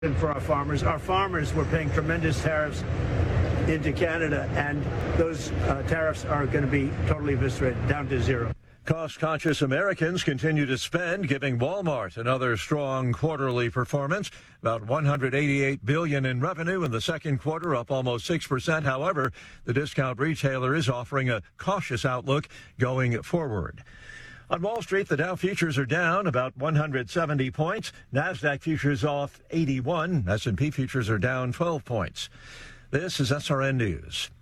And for our farmers were paying tremendous tariffs into Canada, and those tariffs are going to be totally eviscerated, down to zero. Cost-conscious Americans continue to spend, giving Walmart another strong quarterly performance. About $188 billion in revenue in the second quarter, up almost 6%. However, the discount retailer is offering a cautious outlook going forward. On Wall Street, the Dow futures are down about 170 points. NASDAQ futures off 81. S&P futures are down 12 points. This is SRN News.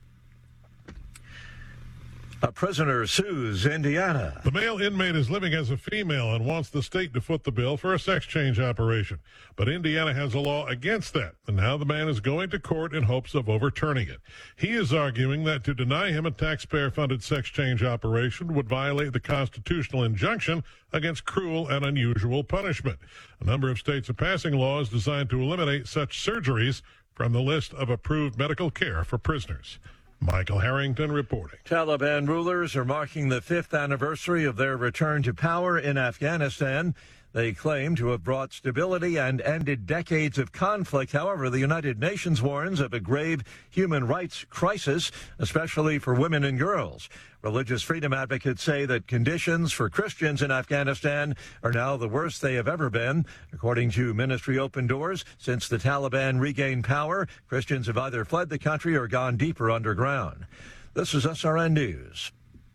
A prisoner sues Indiana. The male inmate is living as a female and wants the state to foot the bill for a sex change operation. But Indiana has a law against that, and now the man is going to court in hopes of overturning it. He is arguing that to deny him a taxpayer-funded sex change operation would violate the constitutional injunction against cruel and unusual punishment. A number of states are passing laws designed to eliminate such surgeries from the list of approved medical care for prisoners. Michael Harrington reporting. Taliban rulers are marking the 5th anniversary of their return to power in Afghanistan. They claim to have brought stability and ended decades of conflict. However, the United Nations warns of a grave human rights crisis, especially for women and girls. Religious freedom advocates say that conditions for Christians in Afghanistan are now the worst they have ever been. According to Ministry Open Doors, since the Taliban regained power, Christians have either fled the country or gone deeper underground. This is SRN News.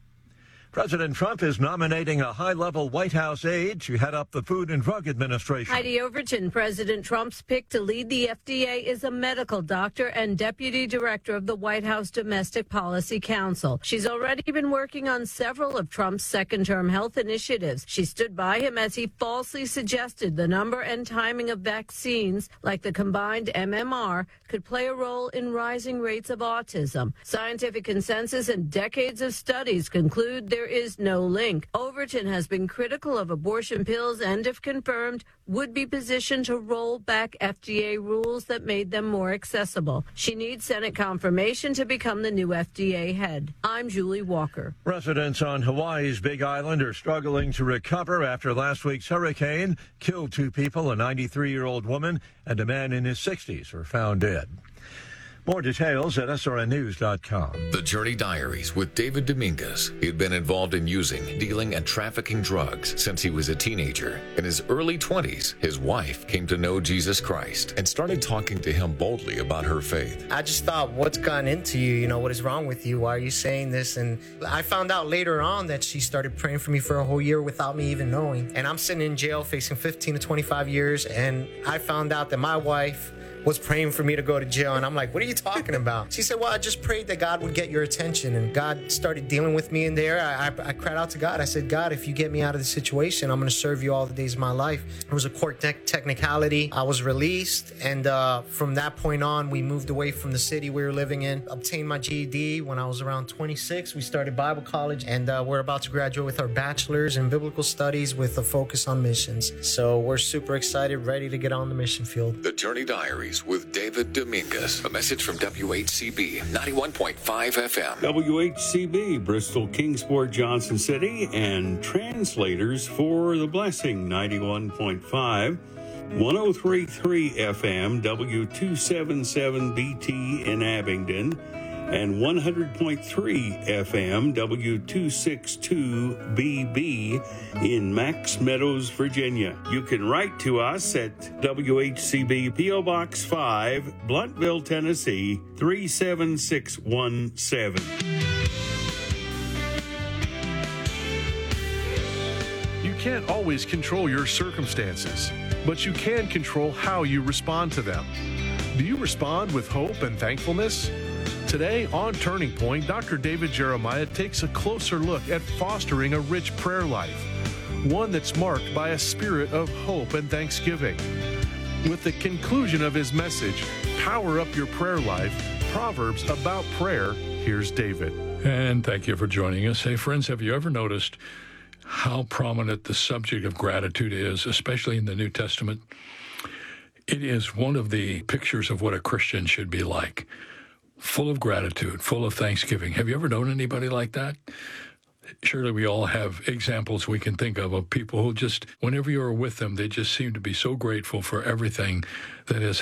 President Trump is nominating a high-level White House aide to head up the Food and Drug Administration. Heidi Overton, President Trump's pick to lead the FDA, is a medical doctor and deputy director of the White House Domestic Policy Council. She's already been working on several of Trump's second-term health initiatives. She stood by him as he falsely suggested the number and timing of vaccines, like the combined MMR, could play a role in rising rates of autism. Scientific consensus and decades of studies conclude there is no link. Overton has been critical of abortion pills and, if confirmed, would be positioned to roll back FDA rules that made them more accessible. She needs Senate confirmation to become the new FDA head. I'm Julie Walker. Residents on Hawaii's Big Island are struggling to recover after last week's hurricane killed 2 people. A 93-year-old woman and a man in his 60s were found dead. More details at srnnews.com. The Journey Diaries with David Dominguez. He had been involved in using, dealing, and trafficking drugs since he was a teenager. In his early 20s, his wife came to know Jesus Christ and started talking to him boldly about her faith. I just thought, what's gone into you? You know, what is wrong with you? Why are you saying this? And I found out later on that she started praying for me for a whole year without me even knowing. And I'm sitting in jail facing 15 to 25 years. And I found out that my wife was praying for me to go to jail. And I'm like, what are you talking about? She said, well, I just prayed that God would get your attention. And God started dealing with me in there. I cried out to God. I said, God, if you get me out of the situation, I'm going to serve you all the days of my life. It was a court technicality. I was released. And from that point on, we moved away from the city we were living in, obtained my GED when I was around 26. We started Bible college, and we're about to graduate with our bachelor's in biblical studies with a focus on missions. So we're super excited, ready to get on the mission field. The Journey Diaries with David Dominguez. A message from WHCB 91.5 FM. WHCB, Bristol, Kingsport, Johnson City, and translators for The Blessing 91.5. 103.3 FM, W277BT in Abingdon, and 100.3 FM, W262BB in Max Meadows, Virginia. You can write to us at WHCB P.O. Box 5, Bluntville, Tennessee, 37617. You can't always control your circumstances, but you can control how you respond to them. Do you respond with hope and thankfulness? Today on Turning Point, Dr. David Jeremiah takes a closer look at fostering a rich prayer life, one that's marked by a spirit of hope and thanksgiving. With the conclusion of his message, Power Up Your Prayer Life, Proverbs about prayer, here's David. And thank you for joining us. Hey, friends, have you ever noticed how prominent the subject of gratitude is, especially in the New Testament? It is one of the pictures of what a Christian should be like. Full of gratitude, full of thanksgiving. Have you ever known anybody like that? Surely we all have examples we can think of people who just, whenever you're with them, they just seem to be so grateful for everything that has